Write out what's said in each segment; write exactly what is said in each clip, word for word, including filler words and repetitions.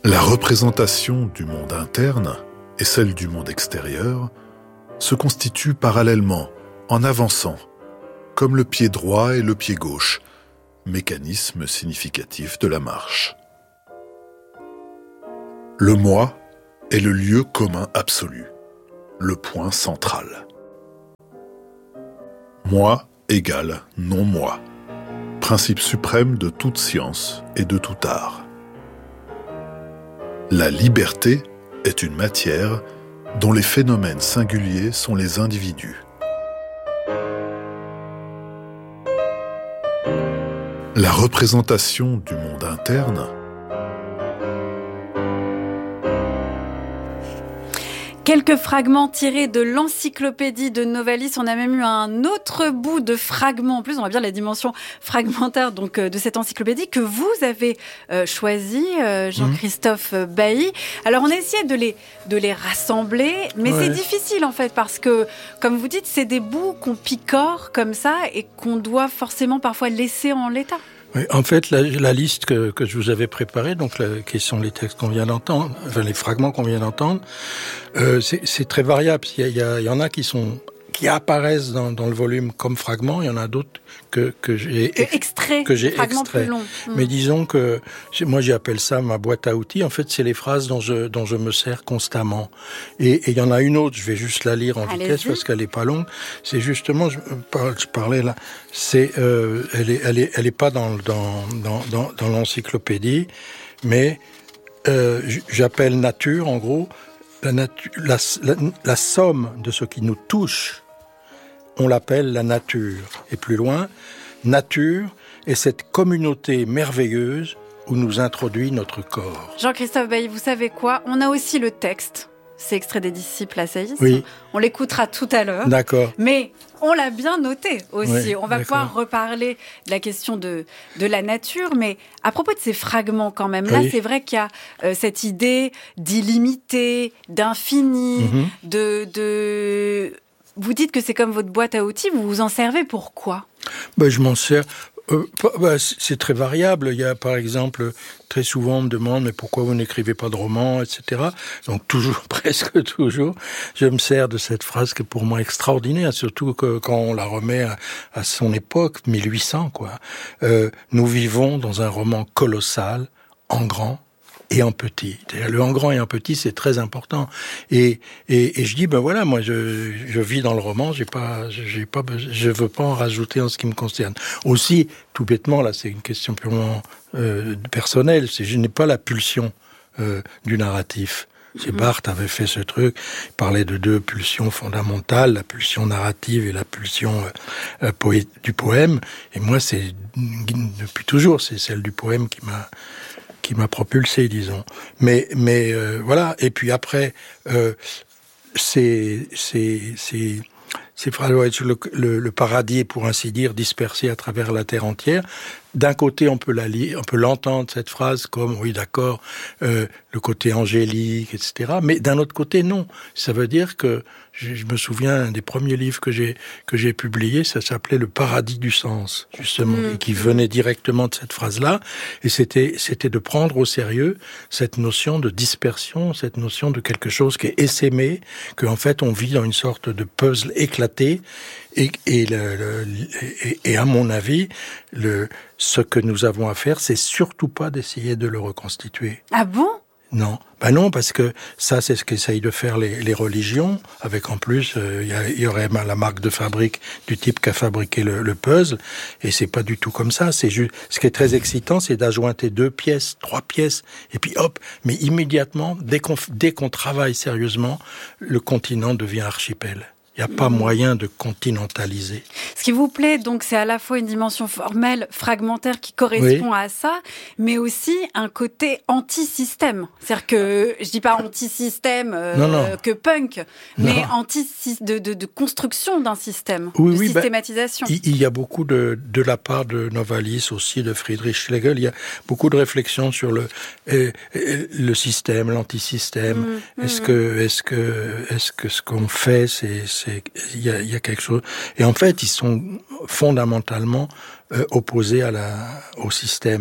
La représentation du monde interne et celle du monde extérieur se constituent parallèlement, en avançant, comme le pied droit et le pied gauche, mécanisme significatif de la marche. Le moi est le lieu commun absolu, le point central. Moi égale non-moi, principe suprême de toute science et de tout art. La liberté est une matière dont les phénomènes singuliers sont les individus. La représentation du monde interne. Quelques fragments tirés de l'encyclopédie de Novalis. On a même eu un autre bout de fragment. En plus, on voit bien la dimension fragmentaire donc, euh, de cette encyclopédie que vous avez euh, choisi, euh, Jean-Christophe mmh. Bailly. Alors, on a essayé de les, de les rassembler, mais ouais. c'est difficile en fait parce que, comme vous dites, c'est des bouts qu'on picore comme ça et qu'on doit forcément parfois laisser en l'état. Oui, en fait, la, la liste que, que je vous avais préparée, donc la, qui sont les textes qu'on vient d'entendre, enfin les fragments qu'on vient d'entendre, euh, c'est, c'est très variable. Il y, a, il, y a, il y en a qui sont qui apparaissent dans, dans le volume comme fragments, il y en a d'autres que que j'ai que extrait, que j'ai extrait. Mmh. Mais disons que moi j'appelle ça ma boîte à outils. En fait, c'est les phrases dont je dont je me sers constamment. Et, et il y en a une autre, je vais juste la lire en Allez-y. vitesse parce qu'elle est pas longue. C'est justement, je, je parlais là, c'est euh, elle est elle est elle est pas dans dans dans dans, dans l'encyclopédie, mais euh, j'appelle nature en gros la, natu- la, la, la somme de ce qui nous touche. On l'appelle la nature. Et plus loin, nature est cette communauté merveilleuse où nous introduit notre corps. Jean-Christophe Bailly, vous savez quoi ? On a aussi le texte. C'est extrait des disciples assaillistes. Oui. On l'écoutera tout à l'heure. D'accord. Mais on l'a bien noté aussi. Oui, on va d'accord. pouvoir reparler de la question de, de la nature. Mais à propos de ces fragments quand même, là, oui. c'est vrai qu'il y a euh, cette idée d'illimité, d'infini, mm-hmm. de... de... Vous dites que c'est comme votre boîte à outils, vous vous en servez pour quoi ? Ben, je m'en sers... Euh, bah, c'est très variable. Il y a, par exemple, très souvent on me demande mais pourquoi vous n'écrivez pas de romans, et cetera. Donc toujours, presque toujours, je me sers de cette phrase qui est pour moi extraordinaire, surtout que quand on la remet à, à son époque, mille huit cents, quoi. Euh, nous vivons dans un roman colossal, en grand et en petit. Le en grand et en petit, c'est très important. Et, et, et je dis, ben voilà, moi, je, je vis dans le roman, j'ai pas, j'ai pas, je veux pas en rajouter en ce qui me concerne. Aussi, tout bêtement, là, c'est une question purement euh, personnelle, c'est je n'ai pas la pulsion euh, du narratif. C'est mmh. Barthes avait fait ce truc, il parlait de deux pulsions fondamentales, la pulsion narrative et la pulsion euh, poé- du poème. Et moi, c'est depuis toujours, c'est celle du poème qui m'a qui m'a propulsé, disons. Mais, mais euh, voilà. Et puis après, euh, c'est, c'est, c'est, c'est le, le, le paradis est pour ainsi dire dispersé à travers la terre entière. D'un côté, on peut la lire, on peut l'entendre cette phrase comme oui, d'accord, euh, le côté angélique, et cetera. Mais d'un autre côté, non. Ça veut dire que je, je me souviens un des premiers livres que j'ai que j'ai publié, ça s'appelait Le Paradis du sens, justement, mmh. et qui venait directement de cette phrase-là. Et c'était c'était de prendre au sérieux cette notion de dispersion, cette notion de quelque chose qui est essaimé, que en fait on vit dans une sorte de puzzle éclaté. Et, et, le, le, et, et à mon avis, le, ce que nous avons à faire, c'est surtout pas d'essayer de le reconstituer. Ah bon ? Non, ben non, parce que ça, c'est ce qu'essayent de faire les, les religions, avec en plus, il euh, y, y aurait la marque de fabrique du type qui a fabriqué le, le puzzle, et c'est pas du tout comme ça. C'est juste, ce qui est très excitant, c'est d'adjointer deux pièces, trois pièces, et puis hop, mais immédiatement, dès qu'on, dès qu'on travaille sérieusement, le continent devient archipel. Il n'y a pas moyen de continentaliser. Ce qui vous plaît, donc, c'est à la fois une dimension formelle, fragmentaire, qui correspond oui. à ça, mais aussi un côté anti-système. C'est-à-dire que, je dis pas anti-système euh, non, non. que punk, mais non. anti de, de, de construction d'un système, oui, de oui, systématisation. Ben, il y a beaucoup de, de la part de Novalis aussi, de Friedrich Schlegel, il y a beaucoup de réflexions sur le, euh, le système, l'anti-système. Mmh, est-ce mmh. que, est-ce que, est-ce que ce qu'on fait, c'est, c'est Il y, a, il y a quelque chose. Et en fait, ils sont fondamentalement euh, opposés à la, au système.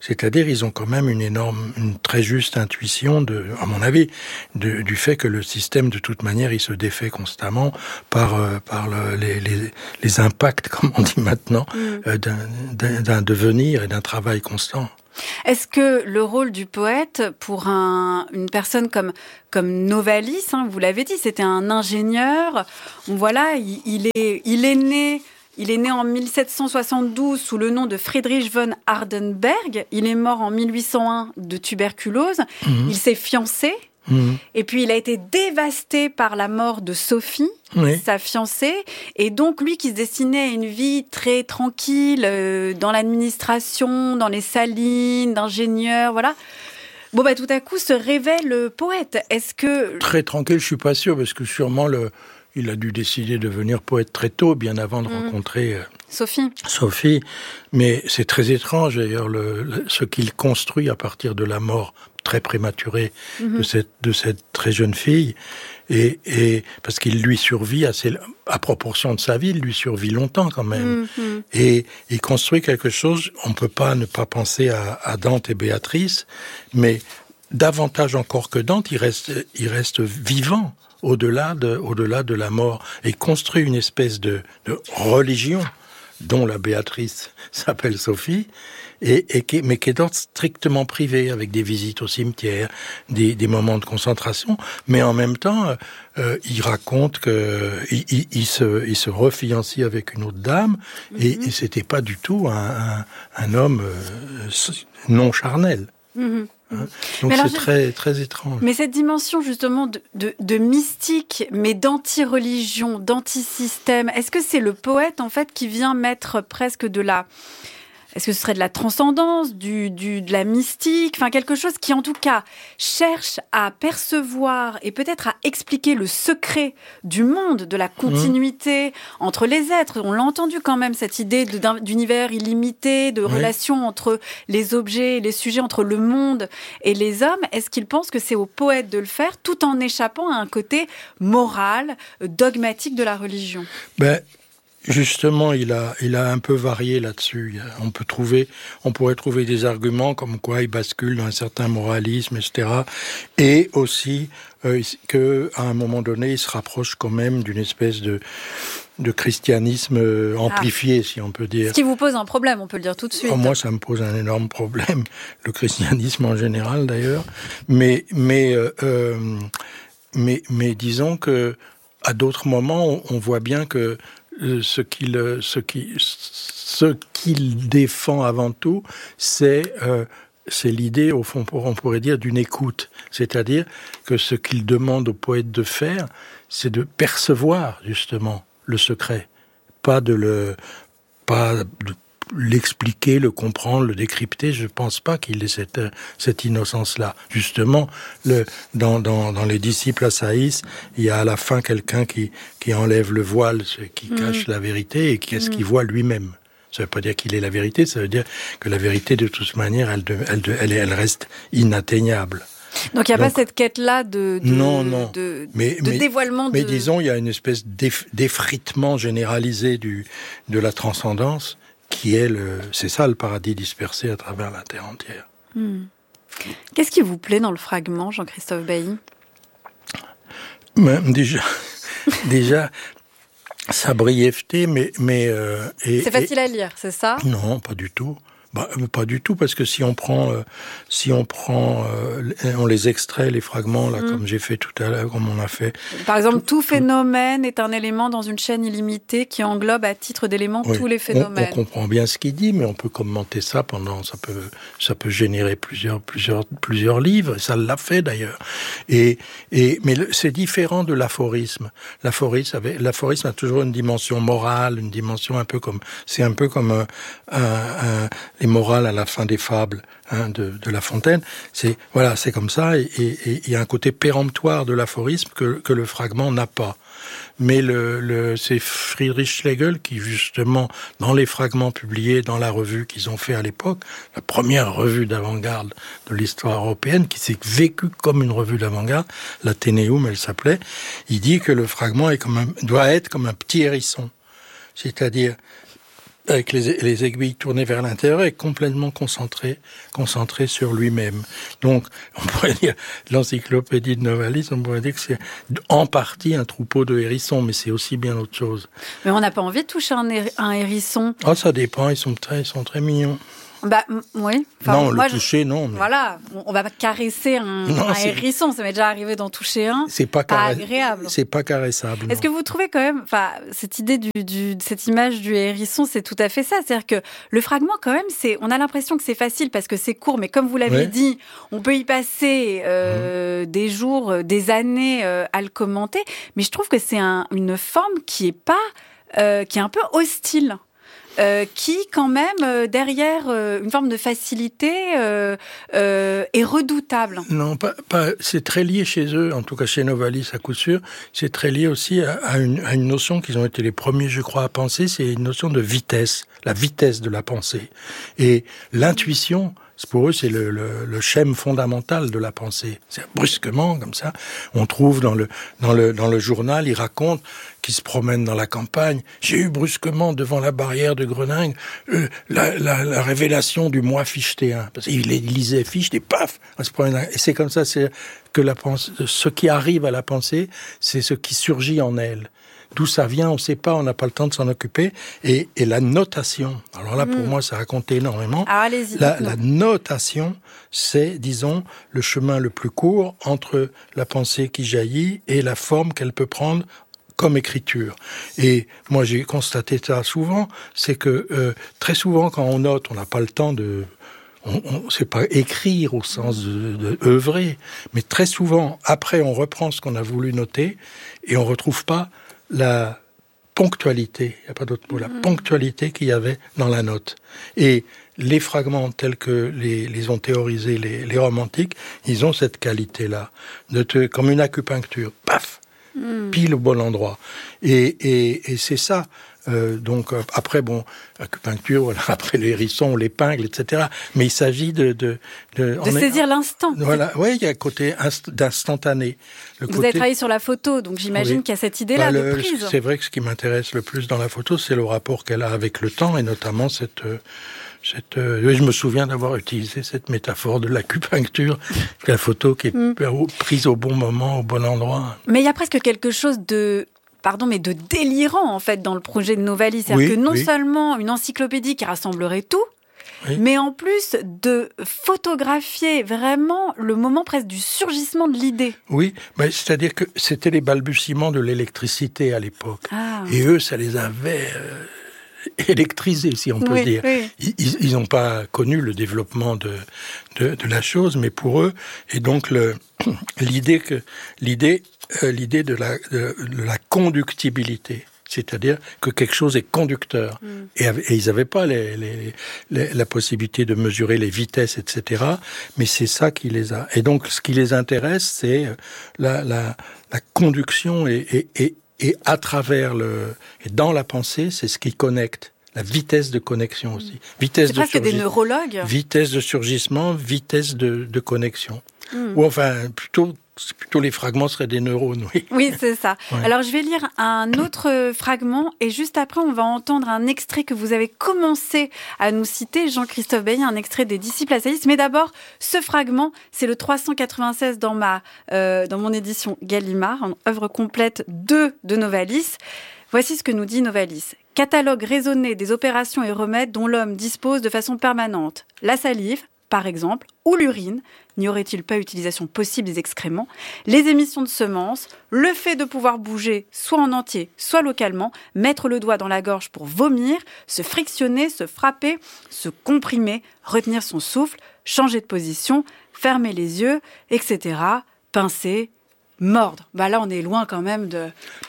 C'est-à-dire, ils ont quand même une énorme, une très juste intuition, de, à mon avis, de, du fait que le système, de toute manière, il se défait constamment par, euh, par le, les, les, les impacts, comme on dit maintenant, mmh. euh, d'un, d'un, d'un devenir et d'un travail constant. Est-ce que le rôle du poète, pour un, une personne comme, comme Novalis, hein, vous l'avez dit, c'était un ingénieur, voilà, il, il, est, il est né... Il est né en mille sept cent soixante-douze sous le nom de Friedrich von Hardenberg. Il est mort en mille huit cent un de tuberculose. Mmh. Il s'est fiancé. Mmh. Et puis, il a été dévasté par la mort de Sophie, oui. sa fiancée. Et donc, lui qui se destinait à une vie très tranquille, euh, dans l'administration, dans les salines, d'ingénieur, voilà. Bon, bah, tout à coup, se révèle poète. Est-ce que... Très tranquille, je suis pas sûr, parce que sûrement le... Il a dû décider de devenir poète très tôt, bien avant de mmh. rencontrer euh, Sophie. Sophie. Mais c'est très étrange, d'ailleurs, le, le, ce qu'il construit à partir de la mort très prématurée mmh. de, cette, de cette très jeune fille. Et, et parce qu'il lui survit, assez, à proportion de sa vie, il lui survit longtemps quand même. Mmh. Et il construit quelque chose, on ne peut pas ne pas penser à, à Dante et Béatrice, mais davantage encore que Dante, il reste, il reste vivant. Au-delà de, au-delà de la mort, et construit une espèce de, de religion, dont la Béatrice s'appelle Sophie, et, et qui, mais qui est d'ordre strictement privé, avec des visites au cimetière, des, des moments de concentration, mais en même temps, euh, il raconte que il, il, il, se, il se refiancie avec une autre dame, mm-hmm. et, et c'était pas du tout un, un, un homme euh, non charnel. Mm-hmm. Hein? Donc mais c'est alors, très, très étrange. Mais cette dimension justement de, de, de mystique, mais d'anti-religion, d'anti-système, est-ce que c'est le poète en fait qui vient mettre presque de la... Est-ce que ce serait de la transcendance, du, du, de la mystique, enfin quelque chose qui en tout cas cherche à percevoir et peut-être à expliquer le secret du monde, de la continuité mmh. entre les êtres. On l'a entendu quand même, cette idée de, d'univers illimité, de oui. relation entre les objets et les sujets, entre le monde et les hommes. Est-ce qu'il pense que c'est au poète de le faire tout en échappant à un côté moral, dogmatique de la religion ? Ben... Justement, il a, il a un peu varié là-dessus. On peut trouver, on pourrait trouver des arguments comme quoi il bascule dans un certain moralisme, et cetera. Et aussi euh, que, à un moment donné, il se rapproche quand même d'une espèce de de christianisme amplifié, ah. si on peut dire. Ce qui vous pose un problème, on peut le dire tout de suite. Oh, moi, ça me pose un énorme problème, le christianisme en général, d'ailleurs. Mais, mais, euh, euh, mais, mais disons que à d'autres moments, on, on voit bien que Ce qu'il, ce, qui, ce qu'il défend avant tout, c'est, euh, c'est l'idée, au fond, on pourrait dire, d'une écoute. C'est-à-dire que ce qu'il demande au poète de faire, c'est de percevoir, justement, le secret. Pas de le... pas de l'expliquer, le comprendre, le décrypter. Je ne pense pas qu'il ait cette, cette innocence-là. Justement, le, dans, dans, dans les disciples à Saïs, il y a à la fin quelqu'un qui, qui enlève le voile, qui mmh. cache la vérité, et qu'est-ce mmh. qu'il voit lui-même. Ça ne veut pas dire qu'il est la vérité, ça veut dire que la vérité, de toute manière, elle, elle, elle, elle reste inatteignable. Donc il n'y a Donc, pas cette quête-là de, de, non, non. de, mais, de mais, dévoilement. Mais de... disons, il y a une espèce d'eff, d'effritement généralisé du, de la transcendance, qui est le, c'est ça le paradis dispersé à travers la terre entière. Hmm. Qu'est-ce qui vous plaît dans le fragment, Jean-Christophe Bailly ? Ben, déjà, déjà, sa brièveté, mais... mais euh, et, c'est facile et, à lire, c'est ça ? Non, pas du tout. Bah, pas du tout, parce que si on prend, euh, si on prend, euh, on les extrait, les fragments, là, mmh. comme j'ai fait tout à l'heure, comme on a fait. Par exemple, tout, tout phénomène tout... est un élément dans une chaîne illimitée qui englobe à titre d'élément oui. tous les phénomènes. On, on comprend bien ce qu'il dit, mais on peut commenter ça pendant, ça peut, ça peut générer plusieurs, plusieurs, plusieurs livres, et ça l'a fait d'ailleurs. Et, et, mais le, c'est différent de l'aphorisme. L'aphorisme, avait, l'aphorisme a toujours une dimension morale, une dimension un peu comme, c'est un peu comme un, un, un les morales à la fin des fables hein, de, de La Fontaine, c'est voilà, c'est comme ça, et il y a un côté péremptoire de l'aphorisme que, que le fragment n'a pas. Mais le, le, c'est Friedrich Schlegel qui, justement, dans les fragments publiés dans la revue qu'ils ont fait à l'époque, la première revue d'avant-garde de l'histoire européenne, qui s'est vécue comme une revue d'avant-garde, l'Athénéum, elle s'appelait, il dit que le fragment est comme un, doit être comme un petit hérisson. C'est-à-dire avec les, les aiguilles tournées vers l'intérieur, est complètement concentré, concentré sur lui-même. Donc, on pourrait dire, l'encyclopédie de Novalis, on pourrait dire que c'est en partie un troupeau de hérissons, mais c'est aussi bien autre chose. Mais on n'a pas envie de toucher un, hér- un hérisson. Ah, ça dépend, ils sont très, ils sont très mignons. Bah, m- oui. Enfin, non, moi, le toucher, je... non. Mais... Voilà, on, on va pas caresser un, non, un c'est... hérisson, ça m'est déjà arrivé d'en toucher un. C'est pas, pas caress... agréable. C'est pas caressable. Est-ce que vous trouvez quand même, enfin, cette idée du, du, cette image du hérisson, c'est tout à fait ça. C'est-à-dire que le fragment, quand même, c'est, on a l'impression que c'est facile parce que c'est court, mais comme vous l'avez ouais. dit, on peut y passer euh, mmh. des jours, des années euh, à le commenter. Mais je trouve que c'est un, une forme qui est pas, euh, qui est un peu hostile. Euh, qui, quand même, euh, derrière euh, une forme de facilité, euh, euh, est redoutable. Non, pas, pas, c'est très lié chez eux, en tout cas chez Novalis à coup sûr, c'est très lié aussi à, à, une, à une notion qu'ils ont été les premiers, je crois, à penser, c'est une notion de vitesse, la vitesse de la pensée. Et l'intuition, pour eux, c'est le, le, le schème fondamental de la pensée. C'est brusquement, comme ça, on trouve dans le, dans le, dans le journal, il raconte qu'il se promène dans la campagne. J'ai eu brusquement, devant la barrière de Groningue, euh, la, la, la révélation du moi fichéen. Parce qu'il lisait Fichte et paf, on se promène. Et c'est comme ça, c'est que la pensée, ce qui arrive à la pensée, c'est ce qui surgit en elle. D'où ça vient, on ne sait pas, on n'a pas le temps de s'en occuper. Et, et la notation, alors là, pour mmh. moi, ça a compté énormément. Ah, allez-y. La, la notation, c'est, disons, le chemin le plus court entre la pensée qui jaillit et la forme qu'elle peut prendre comme écriture. Et moi, j'ai constaté ça souvent, c'est que euh, très souvent, quand on note, on n'a pas le temps de... On, on, c'est pas écrire au sens de, de œuvrer, mais très souvent, après, on reprend ce qu'on a voulu noter et on retrouve pas la ponctualité, il n'y a pas d'autre mot, la ponctualité qu'il y avait dans la note. Et les fragments tels que les, les ont théorisés les, les romantiques, ils ont cette qualité-là, de te, comme une acupuncture, paf, mm. pile au bon endroit. Et, et, et c'est ça. Euh, donc euh, après bon acupuncture voilà, après les hérissons l'épingle etc mais il s'agit de de de, de saisir est, l'instant voilà oui il y a un côté inst, d'instantané le vous côté, avez travaillé sur la photo donc j'imagine oui. qu'il y a cette idée là bah, de le, prise c'est vrai que ce qui m'intéresse le plus dans la photo c'est le rapport qu'elle a avec le temps et notamment cette euh, Cette, euh, je me souviens d'avoir utilisé cette métaphore de l'acupuncture, la photo qui est mm. prise au bon moment, au bon endroit. Mais il y a presque quelque chose de, pardon, mais de délirant en fait dans le projet de Novalis, c'est-à-dire oui, que non oui. seulement une encyclopédie qui rassemblerait tout, oui. mais en plus de photographier vraiment le moment presque du surgissement de l'idée. Oui, mais c'est-à-dire que c'était les balbutiements de l'électricité à l'époque, ah. et eux, ça les avait. Euh... électrisés, si on peut oui, dire. Oui. Ils n'ont pas connu le développement de, de, de la chose, mais pour eux, et donc le, l'idée, que, l'idée, euh, l'idée de, la, de, de la conductibilité, c'est-à-dire que quelque chose est conducteur. Mm. Et, et ils n'avaient pas les, les, les, la possibilité de mesurer les vitesses, et cetera, mais c'est ça qui les a. Et donc, ce qui les intéresse, c'est la, la, la conduction et, et, et Et à travers le, et dans la pensée, c'est ce qui connecte, la vitesse de connexion aussi. Vitesse c'est de presque surgis... des neurologues. Vitesse de surgissement, vitesse de, de connexion. Mm. Ou enfin, plutôt, plutôt les fragments seraient des neurones, oui. Oui, c'est ça. Ouais. Alors, je vais lire un autre fragment et juste après, on va entendre un extrait que vous avez commencé à nous citer, Jean-Christophe Bailly, un extrait des Disciples assaillistes. Mais d'abord, ce fragment, c'est le trois cent quatre-vingt-seize dans, ma, euh, dans mon édition Gallimard, en œuvre complète deux de Novalis. Voici ce que nous dit Novalis. Catalogue raisonné des opérations et remèdes dont l'homme dispose de façon permanente. La salive, par exemple, ou l'urine, n'y aurait-il pas utilisation possible des excréments, les émissions de semences, le fait de pouvoir bouger soit en entier, soit localement, mettre le doigt dans la gorge pour vomir, se frictionner, se frapper, se comprimer, retenir son souffle, changer de position, fermer les yeux, et cetera, pincer, mordre. Bah là, on est loin quand même de...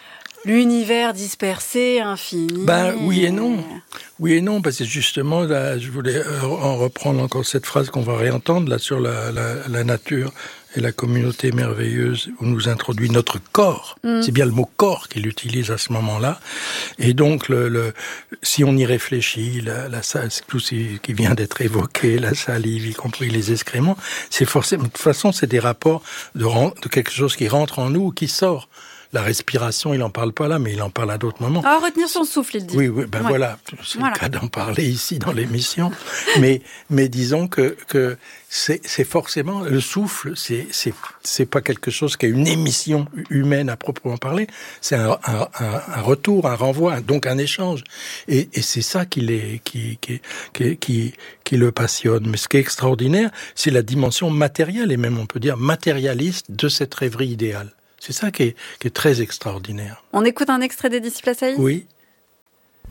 l'univers dispersé, infini. Ben oui et non. Oui et non, parce que justement, là, je voulais en reprendre encore cette phrase qu'on va réentendre là sur la, la, la nature et la communauté merveilleuse où nous introduit notre corps. Mm. C'est bien le mot corps qu'il utilise à ce moment-là. Et donc, le, le, si on y réfléchit, la, la, tout ce qui vient d'être évoqué, la salive, y compris les excréments, c'est forcément, de toute façon, c'est des rapports de, de quelque chose qui rentre en nous ou qui sort. La respiration, il n'en parle pas là, mais il en parle à d'autres moments. Ah, retenir son souffle, il dit. Oui, oui, ben Ouais. voilà, c'est Voilà. le cas d'en parler ici dans l'émission. mais, mais disons que, que c'est, c'est forcément, le souffle, c'est, c'est, c'est pas quelque chose qui a une émission humaine à proprement parler. C'est un, un, un, un retour, un renvoi, donc un échange. Et, et c'est ça qui, les, qui, qui, qui, qui, qui le passionne. Mais ce qui est extraordinaire, c'est la dimension matérielle, et même on peut dire matérialiste de cette rêverie idéale. C'est ça qui est, qui est très extraordinaire. On écoute un extrait des Disciples Assaillis ? Oui.